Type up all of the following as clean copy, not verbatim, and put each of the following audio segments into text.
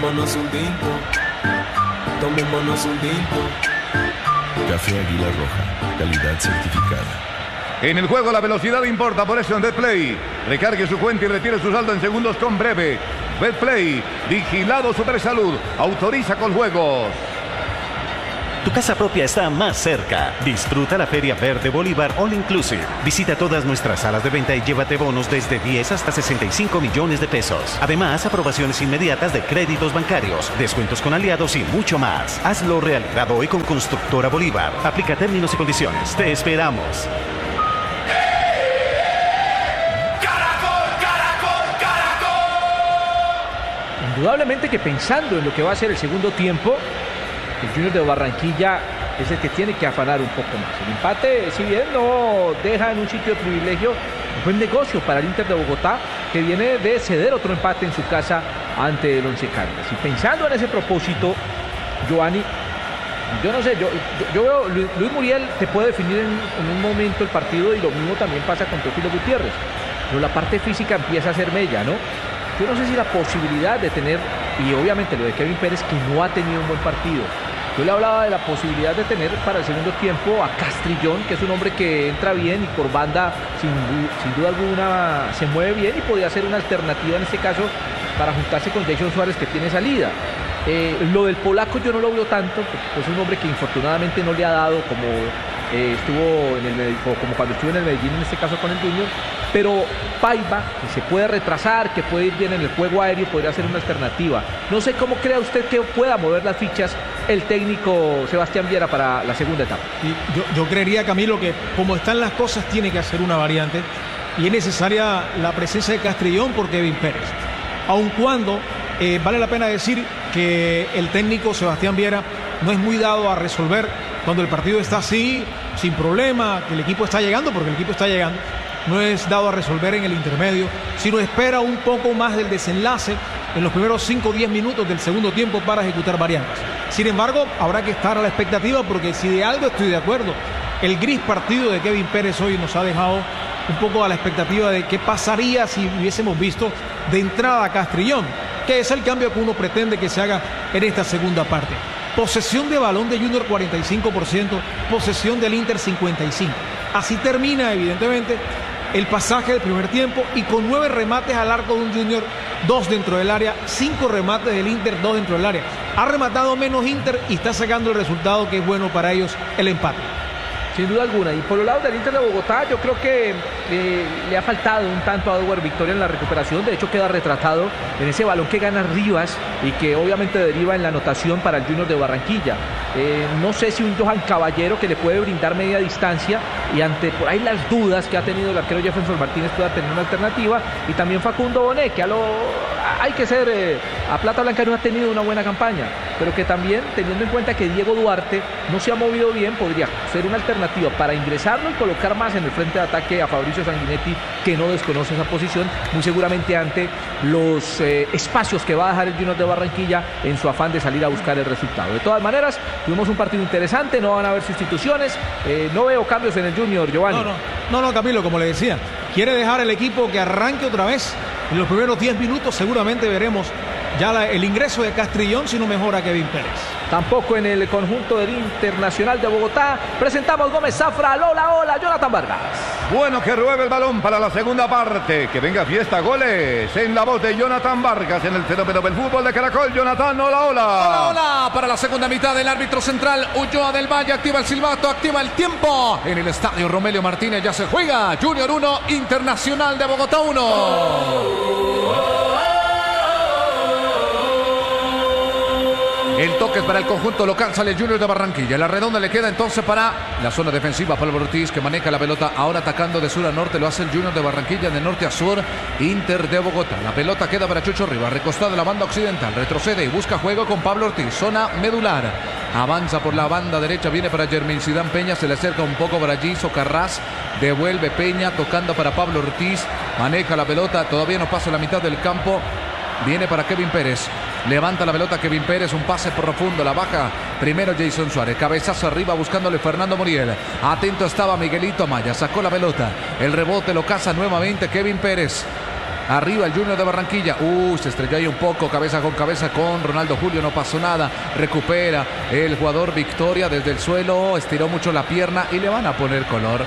Tomémonos un tinto. Tomémonos un tinto. Café Águila Roja, calidad certificada. En el juego la velocidad importa, por eso en BetPlay. Recargue su cuenta y retire su saldo en segundos con Breve. BetPlay, vigilado Supersalud, autoriza con juegos. Tu casa propia está más cerca. Disfruta la Feria Verde Bolívar All Inclusive. Visita todas nuestras salas de venta y llévate bonos desde 10 hasta 65 millones de pesos. Además, aprobaciones inmediatas de créditos bancarios, descuentos con aliados y mucho más. Hazlo realidad hoy con Constructora Bolívar. Aplica términos y condiciones. Te esperamos. Indudablemente que pensando en lo que va a ser el segundo tiempo, el Junior de Barranquilla es el que tiene que afanar un poco más. El empate, si bien no deja en un sitio de privilegio, es buen negocio para el Inter de Bogotá, que viene de ceder otro empate en su casa ante el Once Caldas. Y pensando en ese propósito, Giovanni, yo no sé, yo veo, Luis Muriel te puede definir en un momento el partido, y lo mismo también pasa con Teófilo Gutiérrez, pero la parte física empieza a ser mella, ¿no? Yo no sé si la posibilidad de tener, y obviamente lo de Kevin Pérez, que no ha tenido un buen partido. Yo le hablaba de la posibilidad de tener para el segundo tiempo a Castrillón, que es un hombre que entra bien y por banda sin duda alguna se mueve bien y podría ser una alternativa en este caso para juntarse con Jason Suárez, que tiene salida. Lo del polaco yo no lo veo tanto, porque es un hombre que infortunadamente no le ha dado como estuvo como cuando estuvo en el Medellín, en este caso con el Junior. Pero Paiva, que se puede retrasar, que puede ir bien en el juego aéreo, podría ser una alternativa. No sé cómo cree usted que pueda mover las fichas el técnico Sebastián Viera para la segunda etapa. Yo creería, Camilo, que como están las cosas tiene que hacer una variante, y es necesaria la presencia de Castrillón por Kevin Pérez. Aun cuando vale la pena decir que el técnico Sebastián Viera no es muy dado a resolver cuando el partido está así, sin problema, que el equipo está llegando, porque el equipo está llegando. No es dado a resolver en el intermedio, sino espera un poco más del desenlace en los primeros 5 o 10 minutos del segundo tiempo para ejecutar variantes. Sin embargo, habrá que estar a la expectativa, porque si de algo estoy de acuerdo, el gris partido de Kevin Pérez hoy nos ha dejado un poco a la expectativa de qué pasaría si hubiésemos visto de entrada a Castrillón, que es el cambio que uno pretende que se haga en esta segunda parte. Posesión de balón de Junior 45%, posesión del Inter 55%. Así termina, evidentemente, el pasaje del primer tiempo, y con 9 remates al arco de un Junior, 2 dentro del área, 5 remates del Inter, 2 dentro del área. Ha rematado menos Inter y está sacando el resultado que es bueno para ellos, el empate. Sin duda alguna. Y por el lado del Inter de Bogotá, yo creo que le ha faltado un tanto a Edward Victoria en la recuperación. De hecho, queda retratado en ese balón que gana Rivas y que obviamente deriva en la anotación para el Junior de Barranquilla. No sé si un Johan Caballero, que le puede brindar media distancia, y ante por ahí las dudas que ha tenido el arquero Jefferson Martínez, pueda tener una alternativa. Y también Facundo Bonet, que hay que ser, a Plata Blanca no ha tenido una buena campaña, pero que también, teniendo en cuenta que Diego Duarte no se ha movido bien, podría ser una alternativa para ingresarlo y colocar más en el frente de ataque a Fabricio Sanguinetti, que no desconoce esa posición, muy seguramente ante los espacios que va a dejar el Junior de Barranquilla en su afán de salir a buscar el resultado. De todas maneras, tuvimos un partido interesante, no van a haber sustituciones, no veo cambios en el Junior, Giovanni. No, Camilo, como le decía, quiere dejar el equipo que arranque otra vez. En los primeros 10 minutos seguramente veremos ya el ingreso de Castrillón, si no mejora Kevin Pérez. Tampoco en el conjunto del Internacional de Bogotá. Presentamos Gómez Zafra, hola, Jonathan Vargas. Bueno, que ruede el balón para la segunda parte. Que venga fiesta, goles en la voz de Jonathan Vargas en el fenómeno del fútbol de Caracol. Jonathan, hola. Para la segunda mitad, del árbitro central Ulloa del Valle activa el silbato, activa el tiempo. En el estadio Romelio Martínez ya se juega. Junior 1, Internacional de Bogotá 1. El toque es para el conjunto local, sale el Junior de Barranquilla. La redonda le queda entonces para la zona defensiva. Pablo Ortiz, que maneja la pelota ahora atacando de sur a norte. Lo hace el Junior de Barranquilla, de norte a sur. Inter de Bogotá. La pelota queda para Chucho Rivas, recostada de la banda occidental. Retrocede y busca juego con Pablo Ortiz. Zona medular. Avanza por la banda derecha, viene para Jermain Sidán Peña. Se le acerca un poco para Giso Carras. Devuelve Peña, tocando para Pablo Ortiz. Maneja la pelota, todavía no pasa la mitad del campo. Viene para Kevin Pérez. Levanta la pelota Kevin Pérez, un pase profundo, la baja primero Jason Suárez, cabezazo arriba buscándole Fernando Muriel. Atento estaba Miguelito Amaya, sacó la pelota, el rebote lo caza nuevamente Kevin Pérez. Arriba el Junior de Barranquilla. Se estrelló ahí un poco, cabeza con Ronaldo Julio. No pasó nada. Recupera el jugador Victoria desde el suelo. Estiró mucho la pierna y le van a poner color.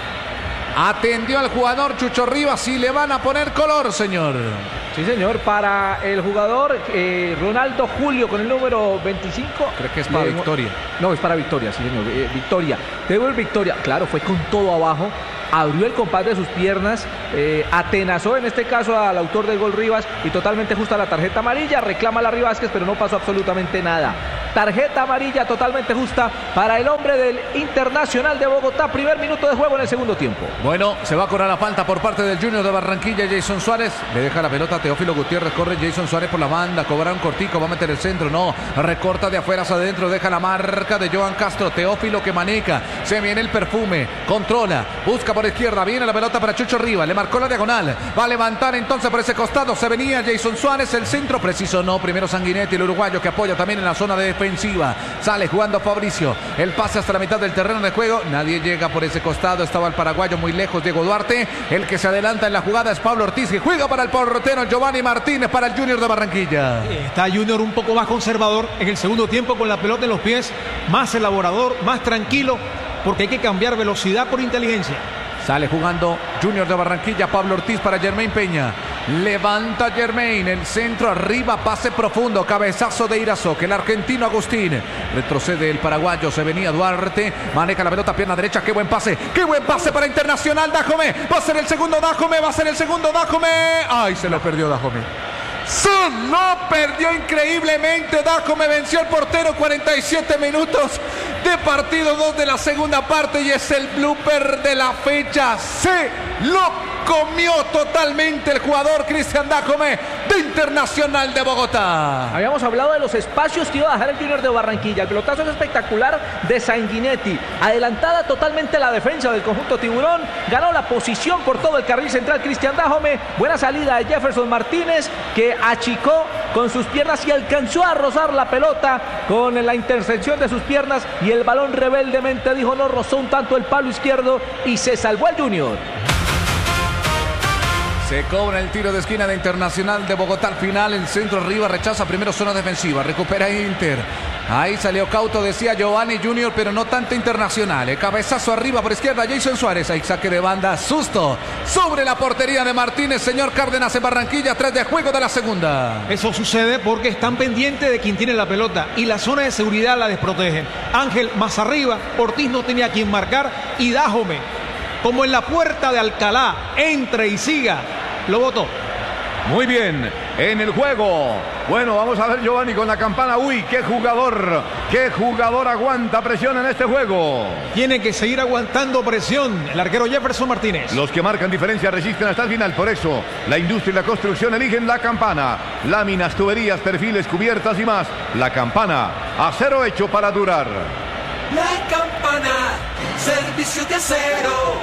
Atendió al jugador Chucho Rivas y le van a poner color, señor. Sí, señor, para el jugador Ronaldo Julio con el número 25. Creo que es para Victoria. No, es para Victoria, sí, señor. Victoria. Debo el Victoria. Claro, fue con todo abajo. Abrió el compás de sus piernas, atenazó en este caso al autor del gol Rivas y totalmente justa la tarjeta amarilla. Reclama a Larry Vázquez, pero no pasó absolutamente nada. Tarjeta amarilla totalmente justa para el hombre del Internacional de Bogotá. Primer minuto de juego en el segundo tiempo. Bueno, se va a cobrar la falta por parte del Junior de Barranquilla. Jason Suárez le deja la pelota a Teófilo Gutiérrez. Corre Jason Suárez por la banda. Cobra un cortico. Va a meter el centro. No. Recorta de afuera hacia adentro. Deja la marca de Johan Castro. Teófilo que maneja. Se viene el perfume. Controla. Busca por izquierda. Viene la pelota para Chucho Rivas. Le marcó la diagonal. Va a levantar entonces por ese costado. Se venía Jason Suárez. El centro preciso no. Primero Sanguinetti, el uruguayo que apoya también en la zona de defensiva. Sale jugando Fabricio. El pase hasta la mitad del terreno de juego. Nadie llega por ese costado. Estaba el paraguayo muy lejos. Diego Duarte. El que se adelanta en la jugada es Pablo Ortiz, que juega para el portero Giovanni Martínez para el Junior de Barranquilla. Está Junior un poco más conservador en el segundo tiempo con la pelota en los pies. Más elaborador, más tranquilo. Porque hay que cambiar velocidad por inteligencia. Sale jugando Junior de Barranquilla. Pablo Ortiz para Germain Peña. Levanta Germain. El centro arriba. Pase profundo. Cabezazo de Irazoque. El argentino Agustín. Retrocede el paraguayo. Se venía Duarte. Maneja la pelota. Pierna derecha. Qué buen pase. Qué buen pase para Internacional. Dajome. Va a ser el segundo Dajome. Va a ser el segundo Dajome. Ay, se lo perdió Dajome. Se lo perdió increíblemente. Dajome venció al portero. 47 minutos de partido, 2 de la segunda parte, y es el blooper de la fecha. Se lo comió totalmente el jugador Cristian Dajome de Internacional de Bogotá. Habíamos hablado de los espacios que iba a dejar el Junior de Barranquilla. El pelotazo es espectacular de Sanguinetti. Adelantada totalmente la defensa del conjunto tiburón. Ganó la posición por todo el carril central Cristian Dajome. Buena salida de Jefferson Martínez, que achicó con sus piernas y alcanzó a rozar la pelota con la intersección de sus piernas, y el balón rebeldemente dijo no, rozó un tanto el palo izquierdo y se salvó el Junior. Se cobra el tiro de esquina de Internacional de Bogotá. Al final el centro arriba, rechaza primero zona defensiva, recupera Inter. Ahí salió cauto, decía Giovanni Junior, pero no tanto Internacional. Cabezazo arriba por izquierda, Jason Suárez. Ahí saque de banda, susto sobre la portería de Martínez. Señor Cárdenas en Barranquilla, 3 de juego de la segunda. Eso sucede porque están pendientes de quien tiene la pelota y la zona de seguridad la desprotegen. Ángel más arriba, Ortiz no tenía a quien marcar, y Dajome, como en la puerta de Alcalá, entre y siga, lo votó. Muy bien, en el juego. Bueno, vamos a ver Giovanni con la campana. Uy, qué jugador aguanta presión en este juego. Tiene que seguir aguantando presión el arquero Jefferson Martínez. Los que marcan diferencia resisten hasta el final. Por eso, la industria y la construcción eligen la campana. Láminas, tuberías, perfiles, cubiertas y más. La campana, acero hecho para durar. La campana, servicio de acero.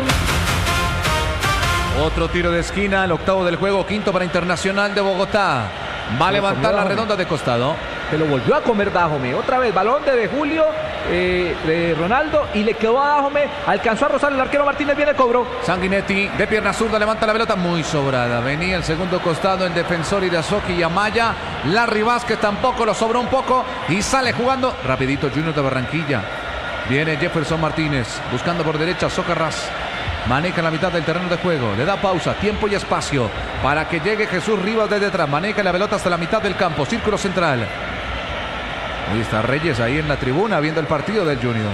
Otro tiro de esquina, el octavo del juego, quinto para Internacional de Bogotá. Va a levantar la redonda de costado. Se lo volvió a comer Dajome. Otra vez, balón de Julio, de Ronaldo, y le quedó a Dajome. Alcanzó a rozar el arquero Martínez, viene el cobro. Sanguinetti de pierna zurda levanta la pelota muy sobrada. Venía el segundo costado el defensor Irazoque y Amaya. Larry Vázquez tampoco, lo sobró un poco y sale jugando rapidito Junior de Barranquilla. Viene Jefferson Martínez buscando por derecha Socarrás. Maneja en la mitad del terreno de juego. Le da pausa, tiempo y espacio para que llegue Jesús Rivas desde detrás. Maneja la pelota hasta la mitad del campo. Círculo central. Ahí está Reyes ahí en la tribuna viendo el partido del Junior.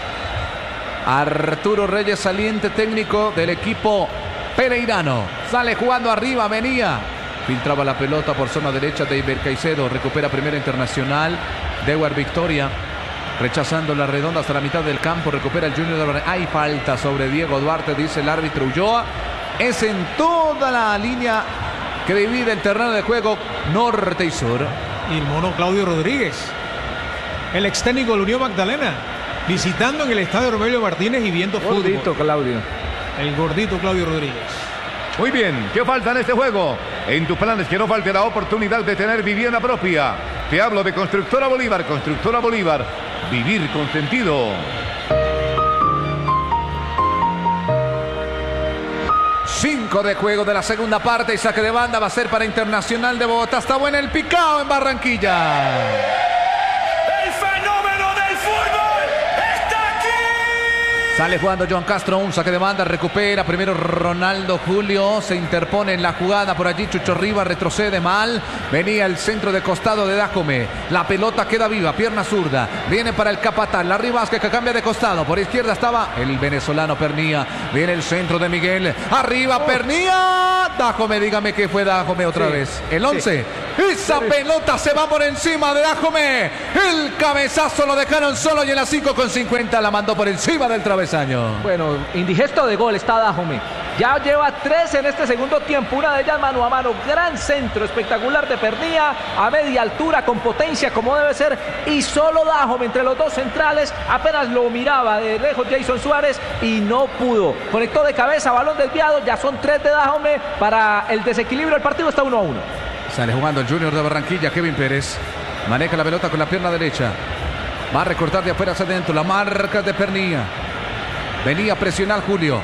Arturo Reyes, saliente técnico del equipo pereirano. Sale jugando arriba, venía. Filtraba la pelota por zona derecha de Iber Caicedo. Recupera primera Internacional. Dewar Victoria. Rechazando la redonda hasta la mitad del campo. Recupera el Junior de Barranquilla. Hay falta sobre Diego Duarte, dice el árbitro Ulloa. Es en toda la línea que divide el terreno de juego norte y sur. Y el mono Claudio Rodríguez, el ex técnico de la Unión Magdalena, visitando en el estadio Romelio Martínez y viendo gordito fútbol. Claudio. El gordito Claudio Rodríguez. Muy bien, ¿qué falta en este juego? En tus planes que no falte la oportunidad de tener vivienda propia. Te hablo de Constructora Bolívar. Constructora Bolívar, vivir con sentido. 5 de juego de la segunda parte y saque de banda va a ser para Internacional de Bogotá. Está bueno el picao en Barranquilla. El fenómeno del fútbol está aquí. Sale jugando Johan Castro, un saque de banda, recupera primero Ronaldo Julio, se interpone en la jugada por allí Chucho Rivas, retrocede mal, venía el centro de costado de Dajome, la pelota queda viva, pierna zurda, viene para el capataz, la Rivasque que cambia de costado, por izquierda estaba el venezolano Pernía, viene el centro de Miguel, arriba Pernía, Dajome, dígame que fue Dajome otra vez, el 11, esa pelota se va por encima de Dajome, el cabezazo lo dejaron solo y en la 5:50 la mandó por encima del travesaño. Bueno, indigesto de gol está Dajome. Ya lleva 3 en este segundo tiempo, una de ellas mano a mano, gran centro espectacular de Pernía, a media altura, con potencia como debe ser, y solo Dajome entre los dos centrales, apenas lo miraba de lejos Jason Suárez y no pudo. Conectó de cabeza, balón desviado, ya son 3 de Dajome, para el desequilibrio del partido está 1-1. Sale jugando el Junior de Barranquilla, Kevin Pérez, maneja la pelota con la pierna derecha, va a recortar de afuera hacia adentro, la marca de Pernía. Venía a presionar Julio.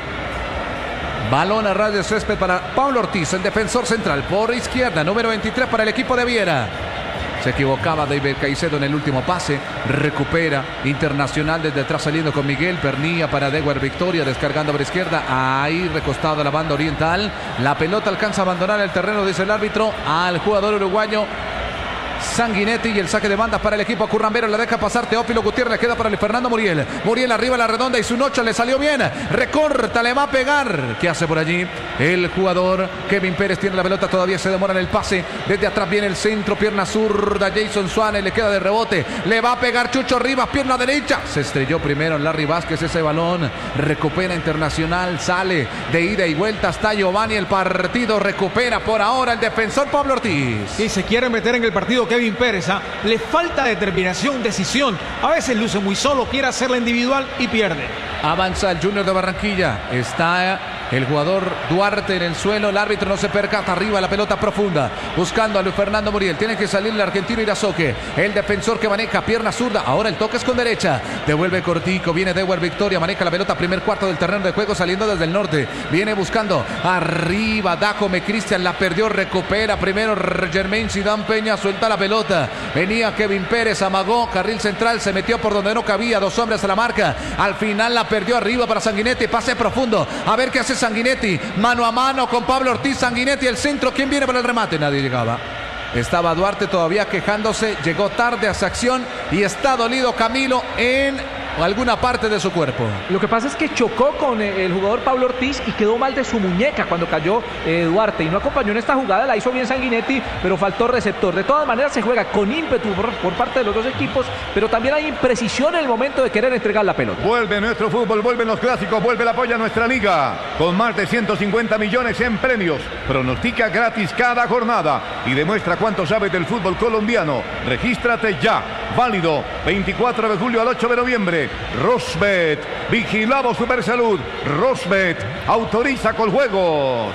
Balón a ras de césped para Pablo Ortiz, el defensor central. Por izquierda, número 23 para el equipo de Viera. Se equivocaba David Caicedo en el último pase. Recupera Internacional desde atrás saliendo con Miguel. Pernía para Dewar Victoria, descargando por izquierda. Ahí recostado a la banda oriental. La pelota alcanza a abandonar el terreno, dice el árbitro, al jugador uruguayo Sanguinetti, y el saque de banda para el equipo currambero. La deja pasar Teófilo Gutiérrez, le queda para el Fernando Muriel. Muriel arriba a la redonda y su noche le salió bien. Recorta, le va a pegar. ¿Qué hace por allí? El jugador Kevin Pérez tiene la pelota, todavía se demora en el pase. Desde atrás viene el centro, pierna zurda. Jason Suárez le queda de rebote. Le va a pegar Chucho Rivas, pierna derecha. Se estrelló primero en Larry Vázquez ese balón. Recupera Internacional, sale de ida y vuelta hasta Giovanni. El partido recupera por ahora el defensor Pablo Ortiz. Y se quiere meter en el partido Kevin Pérez, le falta determinación, decisión, a veces luce muy solo, quiere hacerla individual y pierde. Avanza el Junior de Barranquilla, está el jugador Duarte en el suelo, el árbitro no se percata, arriba la pelota profunda, buscando a Luis Fernando Muriel, tiene que salir el argentino Irazoque, el defensor que maneja pierna zurda, ahora el toque es con derecha, devuelve cortico, viene Dewar Victoria, maneja la pelota, primer cuarto del terreno de juego, saliendo desde el norte, viene buscando arriba, Dajome, Cristian la perdió, recupera primero Germain Zidane Peña, suelta la pelota, venía Kevin Pérez, amagó, carril central, se metió por donde no cabía, 2 hombres a la marca, al final la perdió arriba para Sanguinetti, pase profundo, a ver qué hace Sanguinetti, mano a mano con Pablo Ortiz, Sanguinetti el centro, ¿quién viene para el remate? Nadie llegaba. Estaba Duarte todavía quejándose, llegó tarde a esa acción y está dolido Camilo en alguna parte de su cuerpo. Lo que pasa es que chocó con el jugador Pablo Ortiz y quedó mal de su muñeca cuando cayó Duarte y no acompañó en esta jugada, la hizo bien Sanguinetti, pero faltó receptor. De todas maneras se juega con ímpetu por parte de los dos equipos, pero también hay imprecisión en el momento de querer entregar la pelota. Vuelve nuestro fútbol, vuelven los clásicos, vuelve el apoyo a nuestra liga, con más de 150 millones en premios. Pronostica gratis cada jornada y demuestra cuánto sabes del fútbol colombiano. Regístrate ya, válido 24 de julio al 8 de noviembre. Rosbet, vigilado Supersalud. Rosbet, autoriza con juegos.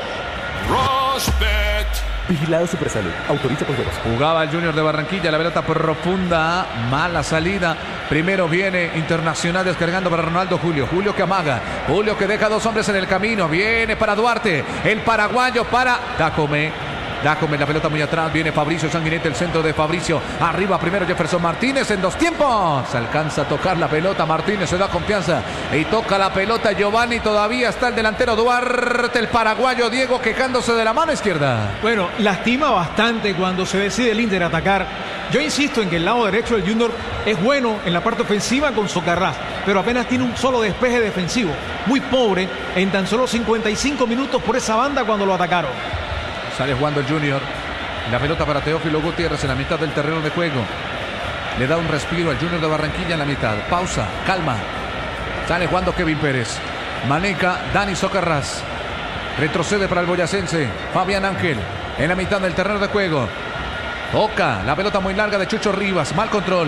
Rosbet. Vigilado Supersalud, autoriza con juegos. Jugaba el Junior de Barranquilla, la pelota profunda, mala salida. Primero viene Internacional descargando para Ronaldo Julio. Julio que amaga, Julio que deja 2 hombres en el camino. Viene para Duarte, el paraguayo para Dajome. Dajome, la pelota muy atrás, viene Fabricio Sanguinetti, el centro de Fabricio, arriba primero Jefferson Martínez en 2 tiempos, alcanza a tocar la pelota, Martínez se da confianza y toca la pelota Giovanni, todavía está el delantero Duarte, el paraguayo Diego quejándose de la mano izquierda. Bueno, lastima bastante cuando se decide el Inter atacar. Yo insisto en que el lado derecho del Junior es bueno en la parte ofensiva con Socarrás, pero apenas tiene un solo despeje defensivo, muy pobre en tan solo 55 minutos por esa banda cuando lo atacaron. Sale jugando el Junior. La pelota para Teófilo Gutiérrez en la mitad del terreno de juego. Le da un respiro al Junior de Barranquilla en la mitad. Pausa, calma. Sale jugando Kevin Pérez. Maneca Dani Socarrás. Retrocede para el boyacense Fabián Ángel en la mitad del terreno de juego. Toca la pelota muy larga de Chucho Rivas. Mal control.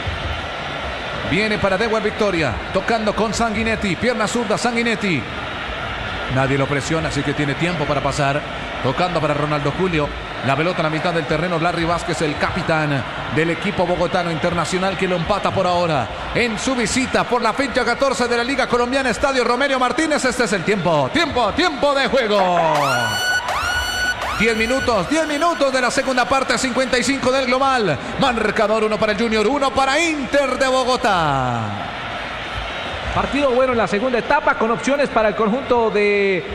Viene para Dewar Victoria. Tocando con Sanguinetti. Pierna zurda Sanguinetti. Nadie lo presiona, así que tiene tiempo para pasar. Tocando para Ronaldo Julio. la pelota en la mitad del terreno. Larry Vázquez, el capitán del equipo bogotano Internacional, que lo empata por ahora en su visita por la fecha 14 de la Liga Colombiana, Estadio Romelio Martínez. Este es el tiempo de juego. 10 minutos de la segunda parte, 55 del global. Marcador: 1 para el Junior, 1 para Inter de Bogotá. Partido bueno en la segunda etapa, con opciones para el conjunto de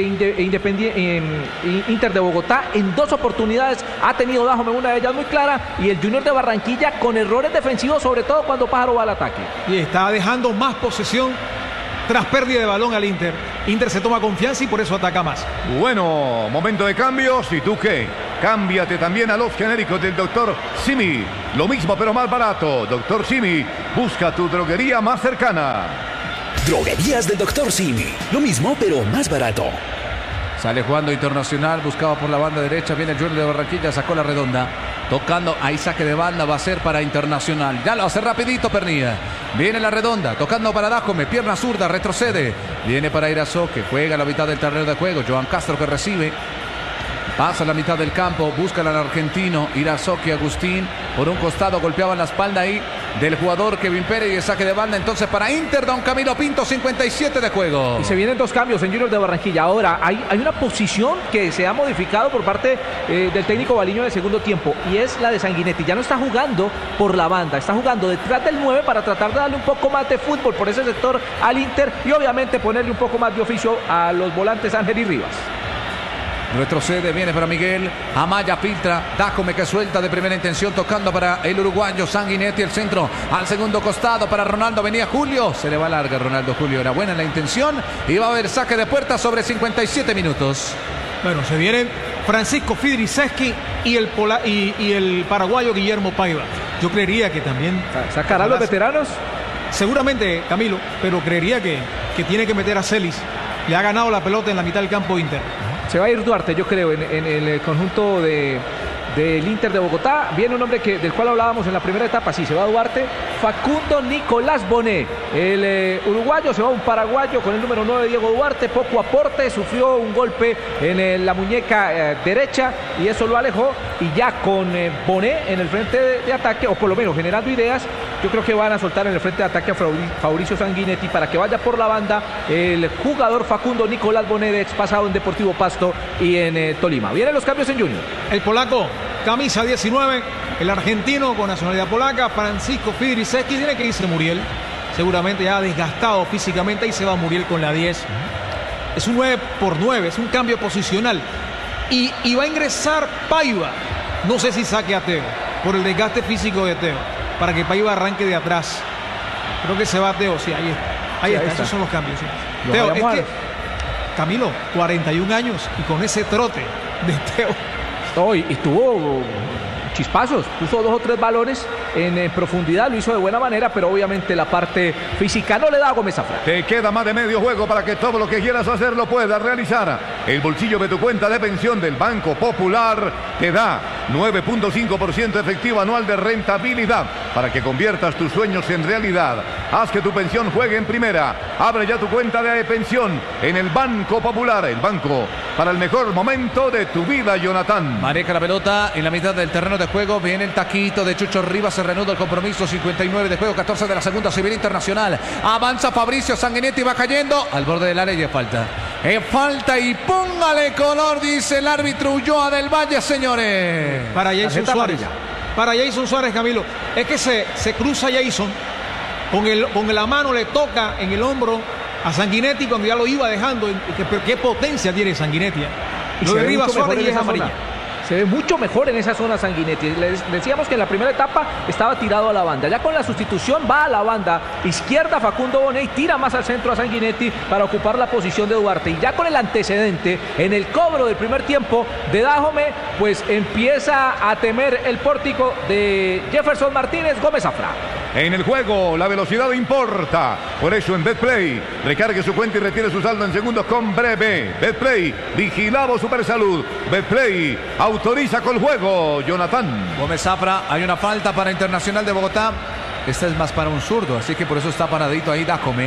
Inter de Bogotá. En 2 oportunidades ha tenido Dajome, una de ellas muy clara, y el Junior de Barranquilla con errores defensivos, sobre todo cuando Pájaro va al ataque. Y está dejando más posesión tras pérdida de balón al Inter. Inter se toma confianza y por eso ataca más. Bueno, momento de cambios. ¿Y tú qué? Cámbiate también a los genéricos del Dr. Simi. Lo mismo pero más barato. Dr. Simi, busca tu droguería más cercana. Droguerías del Dr. Simi. Lo mismo pero más barato. Sale jugando Internacional, buscado por la banda derecha. Viene el Junior de Barranquilla, sacó la redonda. Tocando, ahí saque de banda va a ser para Internacional. Ya lo hace rapidito Pernilla. Viene la redonda, tocando para Dajome, pierna zurda, retrocede. Viene para Irazo, que juega a la mitad del terreno de juego. Joan Castro, que recibe. Pasa a la mitad del campo, busca al argentino Irazoki Agustín. Por un costado golpeaba la espalda ahí del jugador Kevin Pérez, y el saque de banda entonces para Inter. Don Camilo Pinto, 57 de juego. Y se vienen 2 cambios en Junior de Barranquilla. Ahora hay una posición que se ha modificado por parte del técnico Baliño en el segundo tiempo, y es la de Sanguinetti. Ya no está jugando por la banda, está jugando detrás del 9 para tratar de darle un poco más de fútbol por ese sector al Inter, y obviamente ponerle un poco más de oficio a los volantes Ángel y Rivas. Retrocede, viene para Miguel. Amaya filtra. Dajome, que suelta de primera intención, tocando para el uruguayo Sanguinetti. El centro al segundo costado para Ronaldo. Venía Julio. Se le va larga Ronaldo Julio. Era buena la intención. Y va a haber saque de puerta sobre 57 minutos. Bueno, se vienen Francisco Fidriceski y el paraguayo Guillermo Paiva. Yo creería que también ¿sacará a los veteranos? Seguramente, Camilo, pero creería que tiene que meter a Celis. Le ha ganado la pelota en la mitad del campo Inter. Se va a ir Duarte, yo creo, en el conjunto del Inter de Bogotá. Viene un hombre del cual hablábamos en la primera etapa. Sí, se va Duarte. Facundo Nicolás Bonet, el uruguayo. Se va un paraguayo con el número 9, Diego Duarte. Poco aporte, sufrió un golpe en la muñeca derecha y eso lo alejó. Y ya con Bonet en el frente de ataque, o por lo menos generando ideas, yo creo que van a soltar en el frente de ataque a Fabricio Sanguinetti para que vaya por la banda el jugador Facundo Nicolás Bonet, ex pasado en Deportivo Pasto y en Tolima. Vienen los cambios en Junior. El polaco, camisa 19, el argentino con nacionalidad polaca, Francisco Fidriceski. Tiene que irse Muriel, seguramente ya desgastado físicamente, y se va Muriel con la 10. Es un 9x9, es un cambio posicional. Y va a ingresar Paiva. No sé si saque a Teo por el desgaste físico de Teo, para que Paiva arranque de atrás. Creo que se va Teo, sí, ahí está. Esos son los cambios. Sí. Teo, es que, Camilo, 41 años y con ese trote de Teo. Hoy estuvo chispazos, puso 2 o 3 balones en profundidad, lo hizo de buena manera, pero obviamente la parte física no le da a Gómez Zafra. Te queda más de medio juego para que todo lo que quieras hacer lo puedas realizar. El bolsillo de tu cuenta de pensión del Banco Popular te da 9.5% efectivo anual de rentabilidad para que conviertas tus sueños en realidad. Haz que tu pensión juegue en primera. Abre ya tu cuenta de pensión en el Banco Popular, el banco para el mejor momento de tu vida, Jonathan. Maneja la pelota en la mitad del terreno de juego. Viene el taquito de Chucho Rivas. Se reanuda el compromiso. 59 de juego, 14 de la segunda. Se viene Internacional. Avanza Fabricio Sanguinetti, va cayendo al borde del área y es falta. Es falta y póngale color, dice el árbitro Ulloa del Valle, señores. Para Jason Suárez. Para Jason Suárez, Camilo. Es que se cruza Jason. Con la mano le toca en el hombro a Sanguinetti cuando ya lo iba dejando. Qué potencia tiene Sanguinetti. Y lo derriba Suárez y es amarilla. Se ve mucho mejor en esa zona Sanguinetti. Les decíamos que en la primera etapa estaba tirado a la banda. Ya con la sustitución va a la banda izquierda Facundo Bonet y tira más al centro a Sanguinetti para ocupar la posición de Duarte. Y ya con el antecedente en el cobro del primer tiempo de Dajome, pues empieza a temer el pórtico de Jefferson Martínez Gómez Zafra. En el juego, la velocidad importa. Por eso en Betplay, recargue su cuenta y retire su saldo en segundos con breve. Betplay, vigilado Supersalud. Betplay, autoriza con el juego, Jonathan. Gómez Zafra, hay una falta para Internacional de Bogotá. Esta es más para un zurdo, así que por eso está paradito ahí Dajome.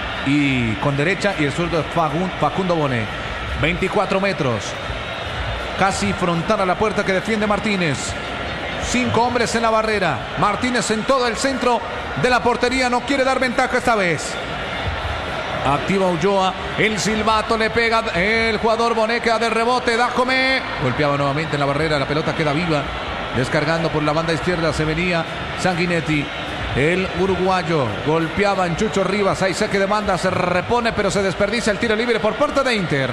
Y con derecha, y el zurdo es Facundo Bonet. 24 metros. casi frontal a la puerta que defiende Martínez. 5 hombres en la barrera. Martínez en todo el centro de la portería. No quiere dar ventaja esta vez. Activa Ulloa. El silbato le pega el jugador Boneca de rebote. Dajome. Golpeaba nuevamente en la barrera. La pelota queda viva. Descargando por la banda izquierda. Se venía Sanguinetti. El uruguayo golpeaba en Chucho Rivas. Hay saque de banda. Se repone, pero se desperdicia el tiro libre por parte de Inter.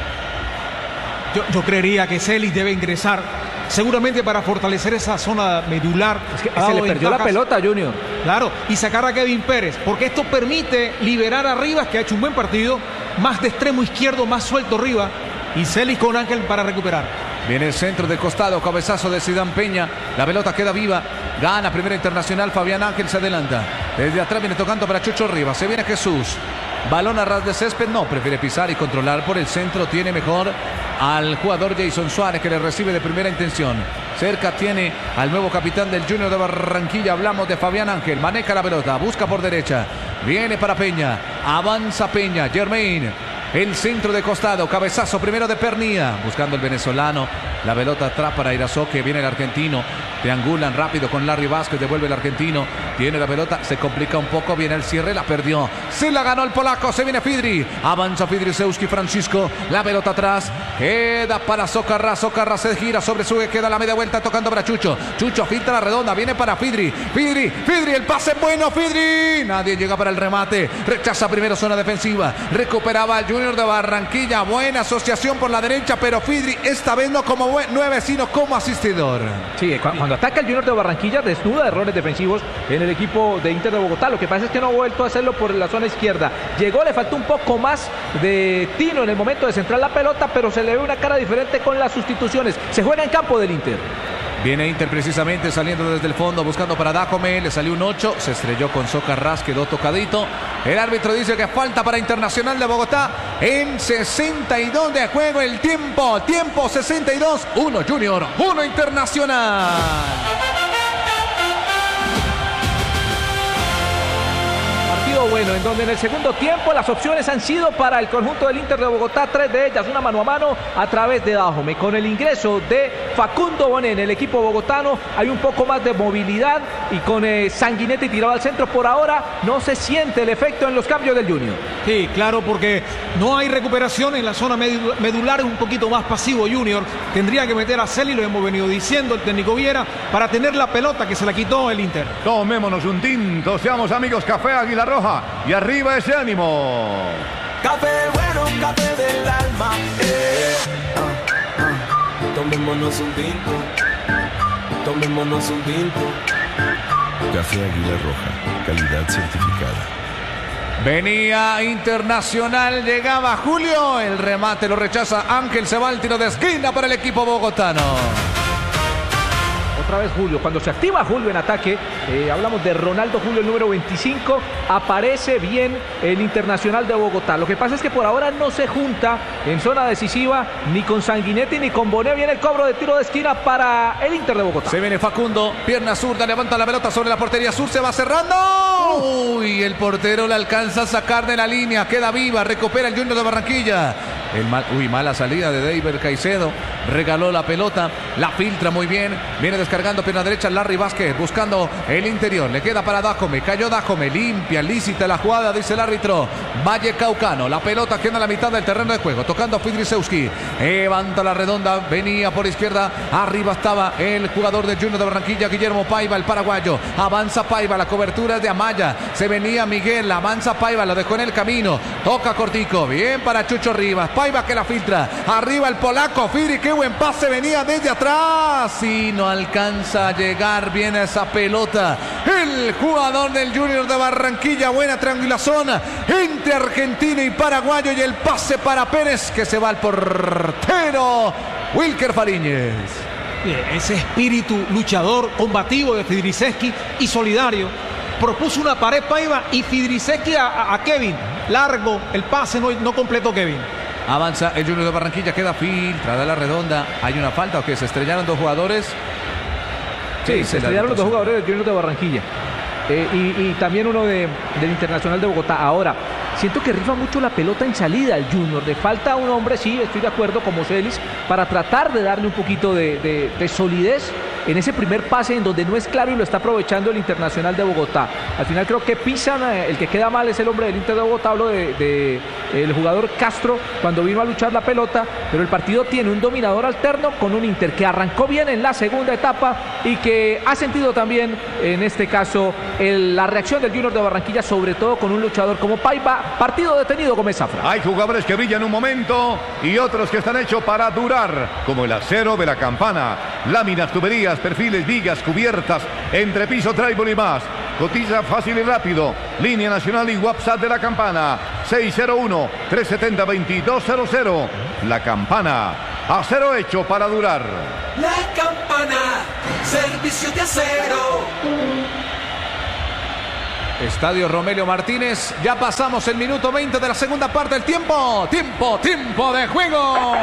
Yo creería que Celis debe ingresar, seguramente para fortalecer esa zona medular. Es que se le perdió la pelota, Junior. Claro, y sacar a Kevin Pérez, porque esto permite liberar a Rivas, que ha hecho un buen partido, más de extremo izquierdo, más suelto Rivas, y Celis con Ángel para recuperar. Viene el centro de costado, cabezazo de Zidane Peña. La pelota queda viva. Gana primera internacional. Fabián Ángel se adelanta. Desde atrás viene tocando para Chucho Rivas. Se viene Jesús. Balón a ras de césped. No, prefiere pisar y controlar por el centro. Tiene mejor al jugador Jason Suárez, que le recibe de primera intención. Cerca tiene al nuevo capitán del Junior de Barranquilla. Hablamos de Fabián Ángel. Maneja la pelota. Busca por derecha. Viene para Peña. Avanza Peña. Germain. El centro de costado, cabezazo primero de Pernía, buscando el venezolano, la pelota atrás para Irazoque, viene el argentino, triangulan rápido con Larry Vázquez, devuelve el argentino, tiene la pelota, se complica un poco, viene el cierre, la perdió, se la ganó el polaco, se viene Fidri, avanza Fidrisewski Francisco, la pelota atrás, queda para Socarrás, Socarrás se gira sobre su, queda la media vuelta tocando para Chucho, Chucho filtra la redonda, viene para Fidri, el pase bueno, Fidri, nadie llega para el remate, rechaza primero zona defensiva, recuperaba el Junior de Barranquilla, buena asociación por la derecha, pero Fidri esta vez no como 9, sino como asistidor. Sí, cuando ataca el Junior de Barranquilla desnuda errores defensivos en el equipo de Inter de Bogotá. Lo que pasa es que no ha vuelto a hacerlo por la zona izquierda. Llegó, le faltó un poco más de tino en el momento de centrar la pelota, pero se le ve una cara diferente con las sustituciones. Se juega en campo del Inter. Viene Inter precisamente saliendo desde el fondo, buscando para Dajome, le salió un 8, se estrelló con Socarrás, quedó tocadito. El árbitro dice que falta para Internacional de Bogotá en 62 de juego el tiempo 62, 1 Junior, 1 Internacional. Bueno, en donde en el segundo tiempo las opciones han sido para el conjunto del Inter de Bogotá, 3 de ellas, una mano a mano a través de Dajome. Con el ingreso de Facundo Boné en el equipo bogotano hay un poco más de movilidad y con Sanguinetti tirado al centro por ahora no se siente el efecto en los cambios del Junior. Sí, claro, porque no hay recuperación en la zona medular, es un poquito más pasivo Junior. Tendría que meter a Celi, lo hemos venido diciendo el técnico Viera, para tener la pelota que se la quitó el Inter. Tomémonos un tinto, seamos amigos, Café Águila Roja. Y arriba ese ánimo. Café bueno, café del alma. Tomémonos un tinto. Tomémonos un tinto. Café Águila Roja, calidad certificada. Venía Internacional, llegaba Julio, el remate lo rechaza Ángel, se va al tiro de esquina para el equipo bogotano. Otra vez Julio, cuando se activa Julio en ataque, hablamos de Ronaldo Julio, el número 25, aparece bien el Internacional de Bogotá. Lo que pasa es que por ahora no se junta en zona decisiva ni con Sanguinetti ni con Boné. Viene el cobro de tiro de esquina para el Inter de Bogotá. Se viene Facundo, pierna zurda, levanta la pelota sobre la portería sur, se va cerrando. Uy, el portero la alcanza a sacar de la línea, queda viva, recupera el Junior de Barranquilla. Mala salida de David Caicedo, regaló la pelota, la filtra muy bien, viene descargando pierna derecha Larry Vázquez, buscando el interior, le queda para Dajome, cayó Dajome, limpia, lícita la jugada, dice el árbitro Valle Caucano, la pelota queda en la mitad del terreno de juego, tocando a Fidrisewski, levanta la redonda, venía por izquierda, arriba estaba el jugador del Junior de Barranquilla, Guillermo Paiva, el paraguayo, avanza Paiva, la cobertura es de Amaya, se venía Miguel, avanza Paiva, lo dejó en el camino, toca cortico, bien para Chucho Rivas, Paiva que la filtra, arriba el polaco, Fidri, qué buen pase, venía desde atrás y no alcanza a llegar bien a esa pelota, el jugador del Junior de Barranquilla, buena triangulación entre argentino y paraguayo y el pase para Pérez que se va al portero Wilker Fariñez. Ese espíritu luchador, combativo de Fidrisewski y solidario, propuso una pared Paiva y Fidrisewski a Kevin, largo el pase, no completó Kevin. Avanza el Junior de Barranquilla, queda filtrada la redonda. ¿Hay una falta o qué? ¿Se estrellaron dos jugadores? Sí, se estrellaron los dos jugadores del Junior de Barranquilla. Y también uno del Internacional de Bogotá. Ahora, siento que rifa mucho la pelota en salida el Junior. Le falta un hombre, sí, estoy de acuerdo, como Celis, para tratar de darle un poquito de solidez en ese primer pase en donde no es claro y lo está aprovechando el Internacional de Bogotá. Al final creo que pisan, el que queda mal es el hombre del Inter de Bogotá, hablo el jugador Castro cuando vino a luchar la pelota, pero el partido tiene un dominador alterno con un Inter que arrancó bien en la segunda etapa y que ha sentido también en este caso la reacción del Junior de Barranquilla, sobre todo con un luchador como Paiva. Partido detenido, Gómez Zafra. Hay jugadores que brillan un momento y otros que están hechos para durar, como el acero de la Campana, láminas, tuberías, perfiles, vigas, cubiertas, entrepiso, trébol y más. Cotiza fácil y rápido. Línea nacional y WhatsApp de la Campana 601-370-2200. La Campana, acero hecho para durar. La Campana, servicio de acero. Estadio Romelio Martínez. Ya pasamos el minuto 20 de la segunda parte del tiempo. Tiempo de juego.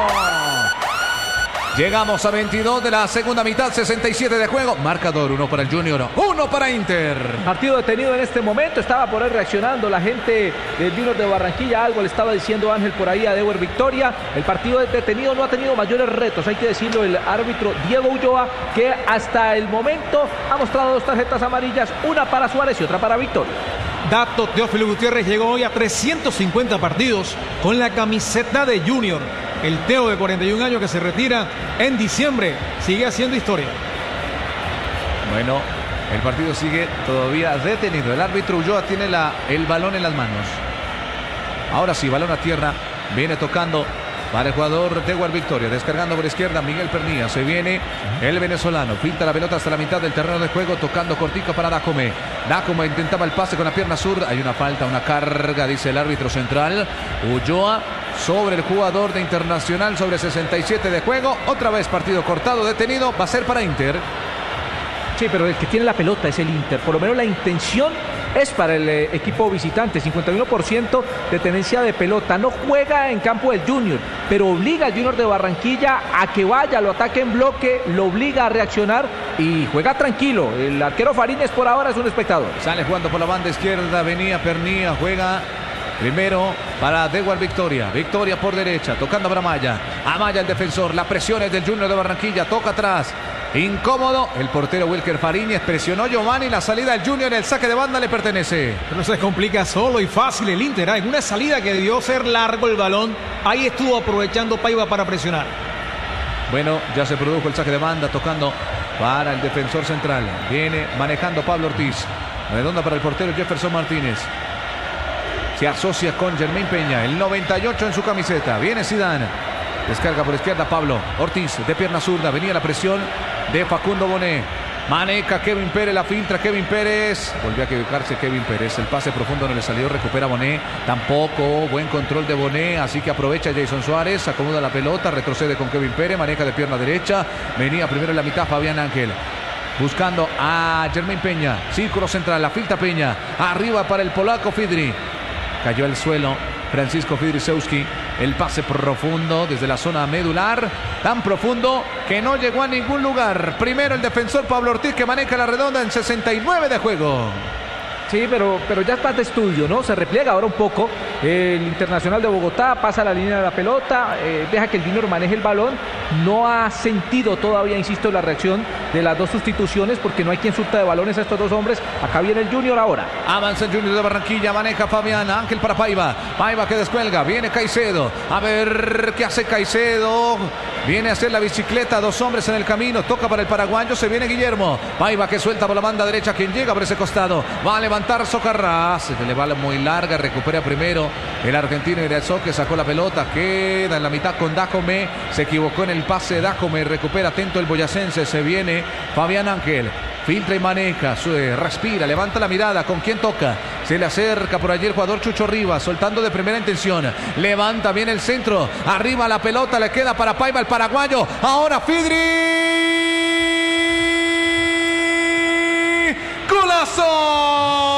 Llegamos a 22 de la segunda mitad, 67 de juego. Marcador, 1 para el Junior, 1 para Inter. Partido detenido en este momento. Estaba por ahí reaccionando la gente del Junior de Barranquilla. Algo le estaba diciendo Ángel por ahí a Deuer Victoria. El partido detenido, no ha tenido mayores retos, hay que decirlo. El árbitro Diego Ulloa, que hasta el momento ha mostrado 2 tarjetas amarillas, una para Suárez y otra para Victoria. Dato: Teófilo Gutiérrez llegó hoy a 350 partidos con la camiseta de Junior. El Teo de 41 años que se retira en diciembre sigue haciendo historia. Bueno, el partido sigue todavía detenido. El árbitro Ulloa tiene el balón en las manos. Ahora sí, balón a tierra. Viene tocando para el jugador Deuer Victoria. Descargando por izquierda Miguel Pernía. Se viene el venezolano. Filtra la pelota hasta la mitad del terreno de juego. Tocando cortico para Dacome. Dacome intentaba el pase con la pierna sur. Hay una falta, una carga, dice el árbitro central. Ulloa sobre el jugador de Internacional, sobre 67 de juego. Otra vez partido cortado, detenido. Va a ser para Inter. Sí, pero el que tiene la pelota es el Inter. Por lo menos la intención es para el equipo visitante. 51% de tenencia de pelota. No juega en campo del Junior, pero obliga al Junior de Barranquilla a que vaya, lo ataque en bloque, lo obliga a reaccionar y juega tranquilo. El arquero Farines por ahora es un espectador. Sale jugando por la banda izquierda, venía Pernía, juega primero para Deuer Victoria. Victoria por derecha, tocando para Amaya. Amaya el defensor, la presión es del Junior de Barranquilla, toca atrás. Incómodo, el portero Wilker Fariñez, presionó Giovanni, la salida del Junior, el saque de banda le pertenece. Pero se complica solo y fácil el Inter. En una salida que debió ser largo el balón, ahí estuvo aprovechando Paiva para presionar. Bueno, ya se produjo el saque de banda, tocando para el defensor central. Viene manejando Pablo Ortiz. Redonda para el portero Jefferson Martínez. Se asocia con Germain Peña, el 98 en su camiseta. Viene Zidane. Descarga por izquierda Pablo Ortiz de pierna zurda. Venía la presión de Facundo Bonet. Maneca Kevin Pérez, la filtra Kevin Pérez. Volvió a equivocarse Kevin Pérez. El pase profundo no le salió, recupera Bonet. Tampoco, buen control de Bonet. Así que aprovecha Jason Suárez. Acomoda la pelota, retrocede con Kevin Pérez. Maneja de pierna derecha. Venía primero en la mitad Fabián Ángel. Buscando a Germain Peña. Círculo central, la filtra Peña. Arriba para el polaco Fidri. Cayó al suelo Francisco Fidrisewski. El pase profundo desde la zona medular. Tan profundo que no llegó a ningún lugar. Primero el defensor Pablo Ortiz, que maneja la redonda en 69 de juego. Sí, pero ya está de estudio, ¿no? Se repliega ahora un poco. El Internacional de Bogotá pasa la línea de la pelota, deja que el Junior maneje el balón. No ha sentido todavía, insisto, la reacción de las dos sustituciones porque no hay quien surta de balones a estos dos hombres. Acá viene el Junior ahora. Avanza el Junior de Barranquilla, maneja Fabián Ángel para Paiva. Paiva que descuelga, viene Caicedo. A ver qué hace Caicedo. Viene a hacer la bicicleta, 2 hombres en el camino. Toca para el paraguayo, se viene Guillermo. Paiva que suelta por la banda derecha, quien llega por ese costado. Va a levantar Socarrás. Se le va muy larga, recupera primero el argentino Irazó, que sacó la pelota. Queda en la mitad con Dacome. Se equivocó en el pase Dacome. Recupera atento el boyacense. Se viene Fabián Ángel. Filtra y maneja, respira, levanta la mirada. ¿Con quién toca? Se le acerca por allí el jugador Chucho Rivas, soltando de primera intención. Levanta bien el centro. Arriba la pelota, le queda para Paiva, el paraguayo. Ahora Fidri. ¡Golazo!